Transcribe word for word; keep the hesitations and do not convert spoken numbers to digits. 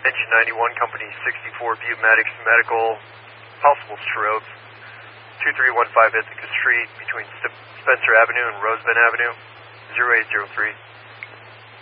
Engine ninety-one, Company sixty-four, Butte Medics Medical, possible stroke, two three one five Ithaca Street between Spencer Avenue and Rosebud Avenue, zero eight zero three.